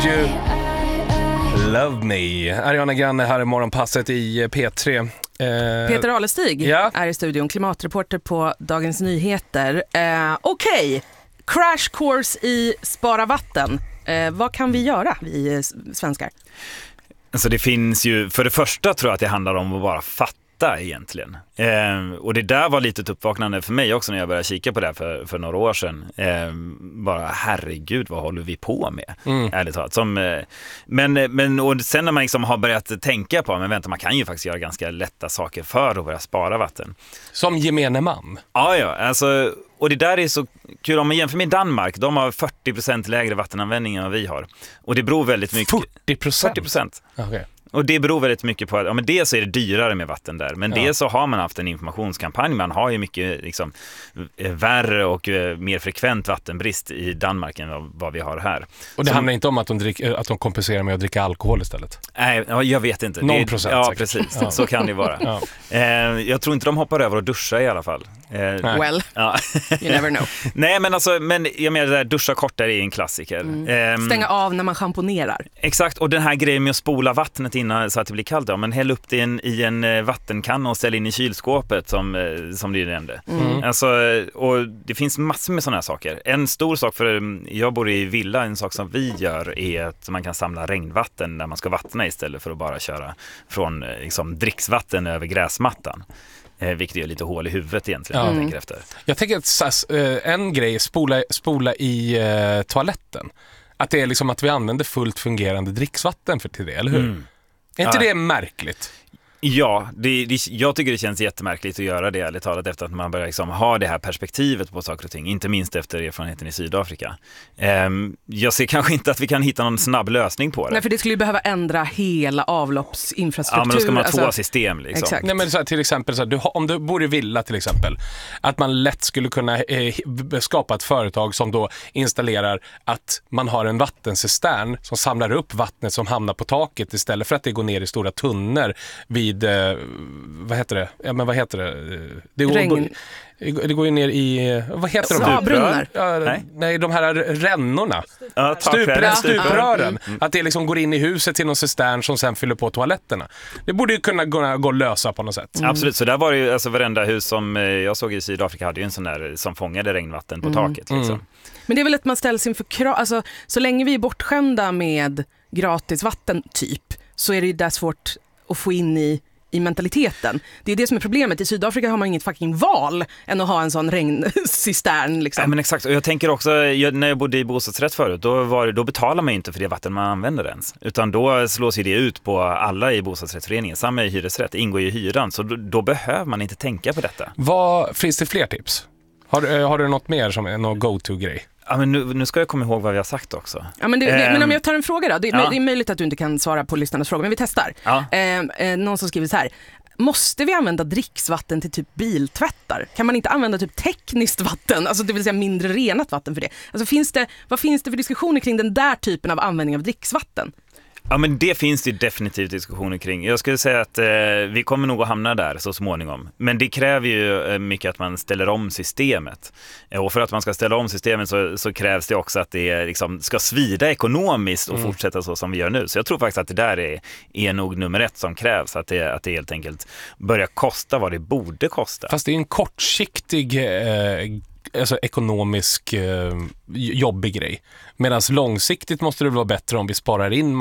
Would you love me? Ariana Grande här i morgonpasset i P3. Peter Alestig är i studion, klimatreporter på Dagens Nyheter. Okej, crash course i spara vatten. Vad kan vi göra, vi svenskar? Alltså det finns ju, för det första tror jag att det handlar om att bara fatta egentligen. Och det där var lite ett uppvaknande för mig också när jag började kika på det för några år sedan. Bara herregud, vad håller vi på med? Ärligt talat. Men och sen när man liksom har börjat tänka på, men vänta, man kan ju faktiskt göra ganska lätta saker för att börja spara vatten. Som gemene man? Ja, alltså, och det där är så kul om man jämför med Danmark. De har 40% lägre vattenanvändning än vad vi har. Och det beror väldigt mycket... 40%? 40%. Okay. Och det beror väldigt mycket på att dels så är det dyrare med vatten där, men dels så har man haft en informationskampanj. Man har ju mycket liksom, värre och mer frekvent vattenbrist i Danmark än vad vi har här. Och det handlar inte om att de kompenserar med att dricka alkohol istället? Nej, jag vet inte. 0%. Ja, säkert. precis. Ja. Så kan det vara. Jag tror inte de hoppar över och duschar i alla fall. Well, you never know. Nej, men jag menar det där, duscha kortare är en klassiker. Stänga av när man schamponerar. Exakt, och den här grejen med att spola vattnet innan så att det blir kallt, men häll upp det i en vattenkanna och ställ in i kylskåpet som du nämnde. Alltså, och det finns massor med sådana här saker. En stor sak, för jag bor i villa, en sak som vi gör är att man kan samla regnvatten när man ska vattna istället för att bara köra från liksom, dricksvatten över gräsmattan. Vilket är lite hål i huvudet egentligen, jag tänker efter. Jag tänker att en grej är spola i toaletten. Att det är liksom att vi använder fullt fungerande dricksvatten till det, eller hur? Är inte det märkligt? Ja, jag tycker det känns jättemärkligt att göra det, ärligt talat, efter att man börjar liksom ha det här perspektivet på saker och ting, inte minst efter erfarenheten i Sydafrika. Jag ser kanske inte att vi kan hitta någon snabb lösning på det. Nej, för det skulle ju behöva ändra hela avloppsinfrastruktur. Ja, men då ska man ha två system liksom. Exakt. Nej, men så här, till exempel så här, om du bor i villa till exempel, att man lätt skulle kunna skapa ett företag som då installerar att man har en vattencistern som samlar upp vattnet som hamnar på taket istället för att det går ner i stora tunnor vid vad heter det? Ja, men vad heter det? Det går ju ner i, vad heter de? Stuprör? Nej, de här rännorna. Stuprören. Att det liksom går in i huset till någon cistern som sen fyller på toaletterna. Det borde ju kunna gå att lösa på något sätt. Absolut, så där var det ju, alltså varenda hus som jag såg i Sydafrika hade ju en sån där som fångade regnvatten på taket liksom. Men det är väl att man ställs inför krav, alltså så länge vi är bortskämda med gratis vatten typ, så är det ju där svårt att få in i mentaliteten. Det är det som är problemet. I Sydafrika har man inget fucking val än att ha en sån regncistern liksom. Ja, men exakt. Och jag tänker också, när jag bodde i bostadsrätt förut, då betalar man ju inte för det vatten man använder ens. Utan då slås ju det ut på alla i bostadsrättsföreningen. Samma i hyresrätt, det ingår ju i hyran. Så då behöver man inte tänka på detta. Finns det fler tips? Har du något mer som är någon go-to-grej? Ja, men nu ska jag komma ihåg vad vi har sagt också. Ja, men om jag tar en fråga då. Det är möjligt att du inte kan svara på lyssnarnas frågor, men vi testar. Ja. Någon som skriver så här: måste vi använda dricksvatten till typ biltvättar? Kan man inte använda typ tekniskt vatten, alltså det vill säga mindre renat vatten för det? Alltså vad finns det för diskussioner kring den där typen av användning av dricksvatten? Ja, men det finns det definitivt diskussioner kring. Jag skulle säga att vi kommer nog att hamna där så småningom. Men det kräver ju mycket att man ställer om systemet. Och för att man ska ställa om systemet så krävs det också att det liksom ska svida ekonomiskt och fortsätta så som vi gör nu. Så jag tror faktiskt att det där är nog nummer 1 som krävs. Att det helt enkelt börjar kosta vad det borde kosta. Fast det är en kortsiktig alltså ekonomisk jobbig grej. Medan långsiktigt måste det vara bättre om vi sparar in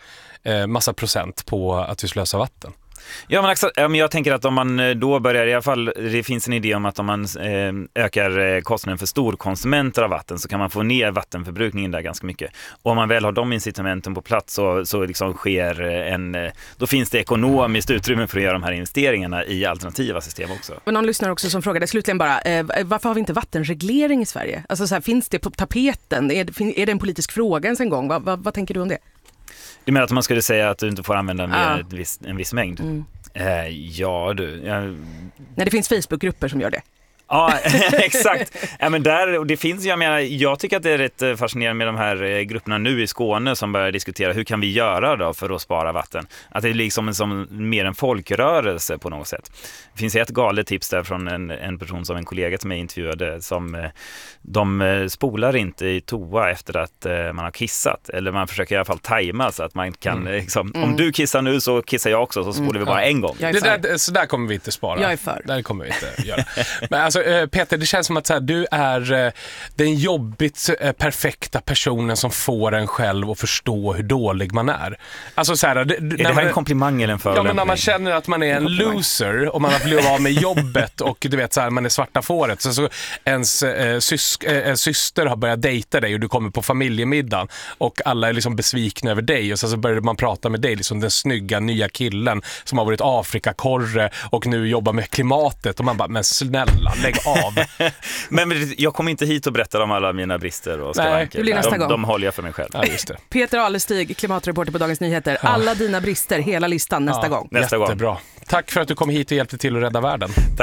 massa procent på att vi slösar vatten. Ja, men jag tänker att om man då börjar, i alla fall det finns en idé om att om man ökar kostnaden för storkonsumenter av vatten så kan man få ner vattenförbrukningen där ganska mycket. Och om man väl har de incitamenten på plats så liksom då finns det ekonomiskt utrymme för att göra de här investeringarna i alternativa system också. Och någon lyssnar också som frågade slutligen bara, varför har vi inte vattenreglering i Sverige? Alltså så här, finns det på tapeten? Är det en politisk fråga ens en gång? Vad tänker du om det? Du menar att man skulle säga att du inte får använda en viss mängd? Nej, det finns Facebookgrupper som gör det. Ja, exakt. Ja, men där, och det finns, jag tycker att det är rätt fascinerande med de här grupperna nu i Skåne som börjar diskutera hur kan vi göra då för att spara vatten. Att det är liksom som mer en folkrörelse på något sätt. Det finns ett galet tips där från en person som en kollega till mig intervjuade som de spolar inte i toa efter att man har kissat. Eller man försöker i alla fall tajma så att man kan liksom, om du kissar nu så kissar jag också, så spolar vi bara en gång. Så där kommer vi inte spara. Jag är för. Där kommer vi inte göra. Men alltså, Peter, det känns som att så här, du är den jobbigt perfekta personen som får en själv att förstå hur dålig man är. Alltså så här, är det här en komplimang eller en förolämpning? Ja, men när man känner att man är en loser och man har blivit av med jobbet och du vet så här, man är svarta fåret, så ens syster har börjat dejta dig och du kommer på familjemiddagen och alla är liksom besvikna över dig och så börjar man prata med dig, liksom den snygga nya killen som har varit Afrikakorre och nu jobbar med klimatet och man bara, men snälla, lägg av. Men jag kommer inte hit och berättar om alla mina brister och skavanker. Det blir nästa gång. De håller jag för mig själv. Ja, just det. Peter Alestig, klimatreporter på Dagens Nyheter. Alla dina brister, hela listan nästa gång. Nästa gång. Jättebra. Tack för att du kom hit och hjälpte till att rädda världen.